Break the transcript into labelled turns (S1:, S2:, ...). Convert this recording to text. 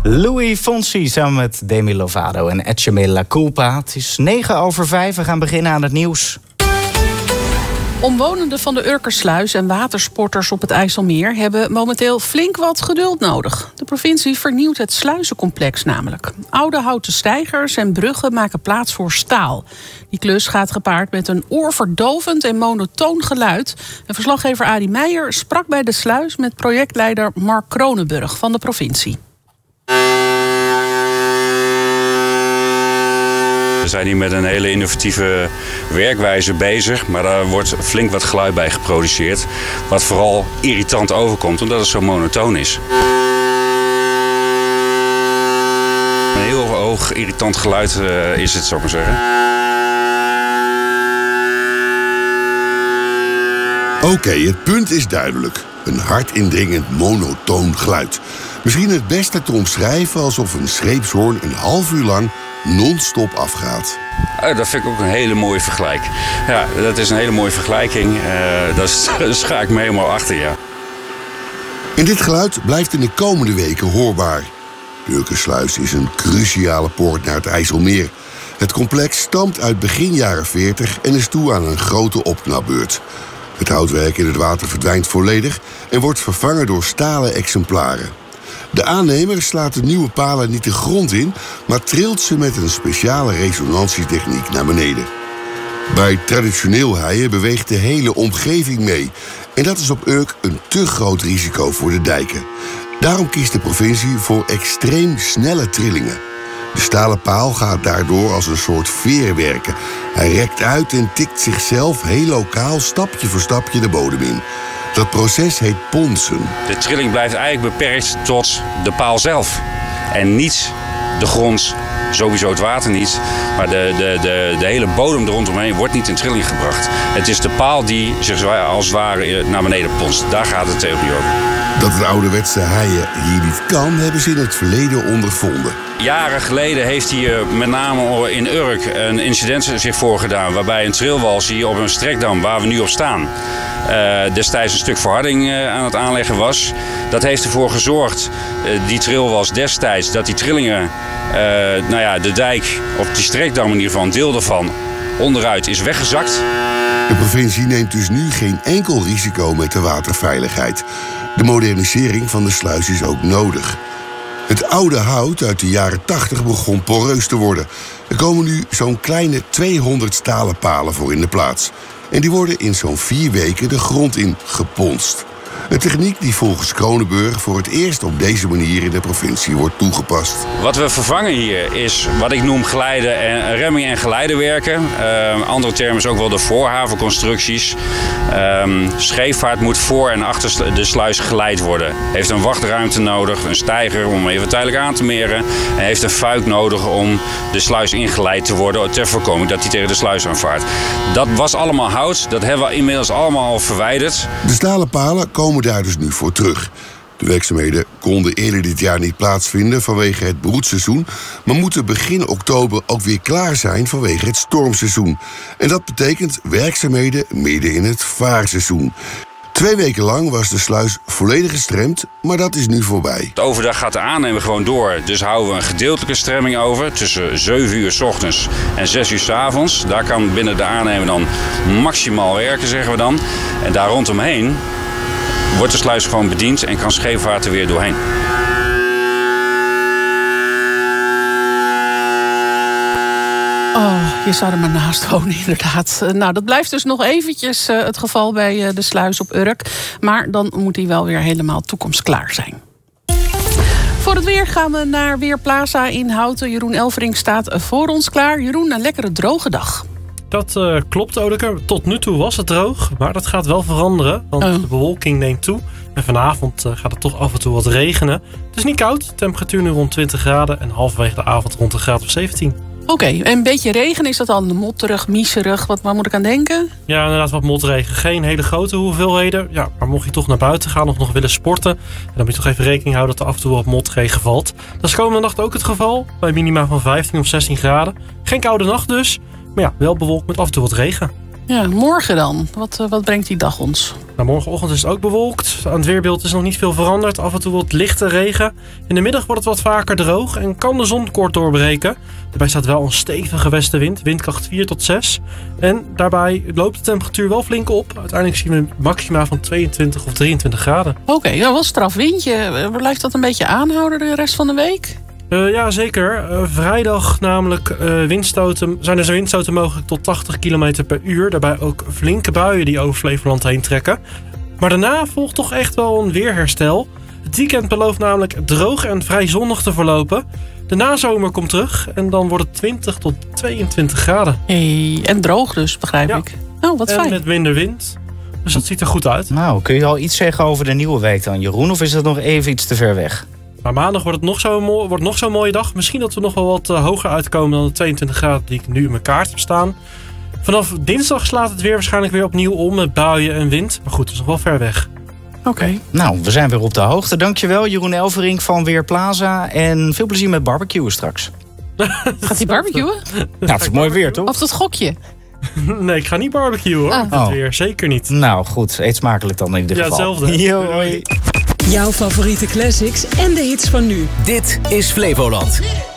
S1: Louis Fonsi samen met Demi Lovato en Etcheme La Culpa. Het is 5:09. We gaan beginnen aan het nieuws.
S2: Omwonenden van de Urkersluis en watersporters op het IJsselmeer hebben momenteel flink wat geduld nodig. De provincie vernieuwt het sluizencomplex namelijk. Oude houten steigers en bruggen maken plaats voor staal. Die klus gaat gepaard met een oorverdovend en monotoon geluid. En verslaggever Arie Meijer sprak bij de sluis met projectleider Mark Kronenburg van de provincie.
S3: We zijn hier met een hele innovatieve werkwijze bezig, maar daar wordt flink wat geluid bij geproduceerd. Wat vooral irritant overkomt, omdat het zo monotoon is. Een heel hoog irritant geluid is het, zou ik maar zeggen.
S4: Oké, het punt is duidelijk. Een hard indringend monotoon geluid. Misschien het beste te omschrijven alsof een scheepshoorn een half uur lang non-stop afgaat.
S3: Dat vind ik ook een hele mooie vergelijking. Ja, dat is een hele mooie vergelijking. Daar scha ik me helemaal achter, ja.
S4: En dit geluid blijft in de komende weken hoorbaar. De Urkersluis is een cruciale poort naar het IJsselmeer. Het complex stamt uit begin jaren 40 en is toe aan een grote opknapbeurt. Het houtwerk in het water verdwijnt volledig en wordt vervangen door stalen exemplaren. De aannemer slaat de nieuwe palen niet de grond in, maar trilt ze met een speciale resonantietechniek naar beneden. Bij traditioneel heien beweegt de hele omgeving mee. En dat is op Urk een te groot risico voor de dijken. Daarom kiest de provincie voor extreem snelle trillingen. De stalen paal gaat daardoor als een soort veer werken. Hij rekt uit en tikt zichzelf heel lokaal stapje voor stapje de bodem in. Dat proces heet ponsen.
S3: De trilling blijft eigenlijk beperkt tot de paal zelf. En niet de grond, sowieso het water niet. Maar de hele bodem er rondomheen wordt niet in trilling gebracht. Het is de paal die zich als het ware naar beneden ponst. Daar gaat het theorie over.
S4: Dat het ouderwetse heien hier niet kan, hebben ze in het verleden ondervonden.
S3: Jaren geleden heeft hier met name in Urk een incident zich voorgedaan. Waarbij een trilwals hier op een strekdam waar we nu op staan destijds een stuk verharding aan het aanleggen was. Dat heeft ervoor gezorgd, die trilwals destijds, dat die trillingen, de dijk op die strekdam in ieder geval, een deel daarvan, onderuit is weggezakt.
S4: De provincie neemt dus nu geen enkel risico met de waterveiligheid. De modernisering van de sluis is ook nodig. Het oude hout uit de jaren 80 begon poreus te worden. Er komen nu zo'n kleine 200 stalen palen voor in de plaats. En die worden in zo'n 4 weken de grond in geponst. Een techniek die volgens Kronenburg voor het eerst op deze manier in de provincie wordt toegepast.
S3: Wat we vervangen hier is wat ik noem remming- en geleidewerken. Andere term is ook wel de voorhavenconstructies. Scheepvaart moet voor en achter de sluis geleid worden. Heeft een wachtruimte nodig, een steiger om even tijdelijk aan te meren. En heeft een fuik nodig om de sluis ingeleid te worden ter voorkoming dat hij tegen de sluis aanvaart. Dat was allemaal hout, dat hebben we inmiddels allemaal al verwijderd.
S4: De stalen palen komen daar dus nu voor terug. De werkzaamheden konden eerder dit jaar niet plaatsvinden vanwege het broedseizoen, maar moeten begin oktober ook weer klaar zijn vanwege het stormseizoen. En dat betekent werkzaamheden midden in het vaarseizoen. 2 weken lang was de sluis volledig gestremd, maar dat is nu voorbij.
S3: Overdag gaat de aannemer gewoon door. Dus houden we een gedeeltelijke stremming over tussen 7 uur 's ochtends en 6 uur 's avonds. Daar kan binnen de aannemer dan maximaal werken, zeggen we dan. En daar rondomheen wordt de sluis gewoon bediend en kan scheepvaart er weer doorheen.
S2: Oh, je zou er maar naast wonen, inderdaad. Nou, dat blijft dus nog eventjes het geval bij de sluis op Urk. Maar dan moet die wel weer helemaal toekomstklaar zijn. Voor het weer gaan we naar Weerplaza in Houten. Jeroen Elvering staat voor ons klaar. Jeroen, een lekkere droge dag.
S5: Dat klopt, Odeke. Tot nu toe was het droog, maar dat gaat wel veranderen. Want de bewolking neemt toe. En vanavond gaat het toch af en toe wat regenen. Het is niet koud, temperatuur nu rond 20 graden... en halverwege de avond rond een graad of 17.
S2: Oké, en een beetje regen, is dat dan motterig, miezerig? Waar moet ik aan denken?
S5: Ja, inderdaad wat motregen. Geen hele grote hoeveelheden. Ja, maar mocht je toch naar buiten gaan of nog willen sporten... dan moet je toch even rekening houden dat er af en toe wat motregen valt. Dat is komende nacht ook het geval. Bij minima van 15 of 16 graden. Geen koude nacht dus. Maar ja, wel bewolkt met af en toe wat regen.
S2: Ja, morgen dan. Wat brengt die dag ons?
S5: Nou, morgenochtend is het ook bewolkt. Aan het weerbeeld is nog niet veel veranderd. Af en toe wat lichte regen. In de middag wordt het wat vaker droog en kan de zon kort doorbreken. Daarbij staat wel een stevige westenwind, windkracht 4 tot 6. En daarbij loopt de temperatuur wel flink op. Uiteindelijk zien we een maxima van 22 of 23 graden.
S2: Oké, wel straf windje. Blijft dat een beetje aanhouden de rest van de week?
S5: Ja, zeker. Vrijdag namelijk zijn er windstoten mogelijk tot 80 km per uur. Daarbij ook flinke buien die over Flevoland heen trekken. Maar daarna volgt toch echt wel een weerherstel. Het weekend belooft namelijk droog en vrij zonnig te verlopen. De nazomer komt terug en dan wordt het 20 tot 22 graden.
S2: Hey, en droog dus, begrijp ik. Oh, wat fijn.
S5: En met minder wind. Dus dat ziet er goed uit.
S1: Nou, kun je al iets zeggen over de nieuwe week dan, Jeroen? Of is dat nog even iets te ver weg?
S5: Maar maandag wordt het nog zo'n mooie dag. Misschien dat we nog wel wat hoger uitkomen dan de 22 graden die ik nu in mijn kaart heb staan. Vanaf dinsdag slaat het weer waarschijnlijk weer opnieuw om met buien en wind. Maar goed, het is nog wel ver weg.
S2: Oké.
S1: Nou, we zijn weer op de hoogte. Dankjewel, Jeroen Elverink van Weerplaza. En veel plezier met barbecuen straks.
S2: Gaat hij barbecuen?
S1: Nou, het is mooi weer, toch?
S2: Of dat gokje?
S5: Nee, ik ga niet barbecuen hoor. Het weer, zeker niet.
S1: Nou, goed. Eet smakelijk dan in ieder geval.
S5: Ja, hetzelfde.
S1: Yo, hoi.
S6: Jouw favoriete classics en de hits van nu.
S7: Dit is Flevoland.